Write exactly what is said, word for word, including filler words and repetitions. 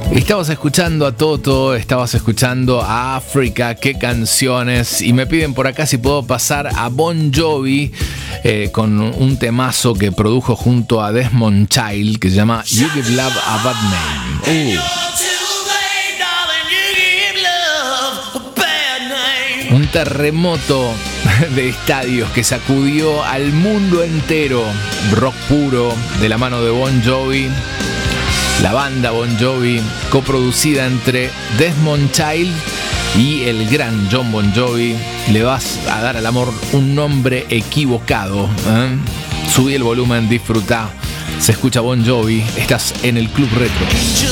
Estabas escuchando a Toto, estabas escuchando a África, qué canciones. Y me piden por acá si puedo pasar a Bon Jovi eh, con un temazo que produjo junto a Desmond Child que se llama You Give Love a Bad Name. Uh. Un terremoto de estadios que sacudió al mundo entero. Rock puro de la mano de Bon Jovi. La banda Bon Jovi, coproducida entre Desmond Child y el gran John Bon Jovi. Le vas a dar al amor un nombre equivocado, ¿eh? Subí el volumen, disfrutá. Se escucha Bon Jovi. Estás en el Club Retro.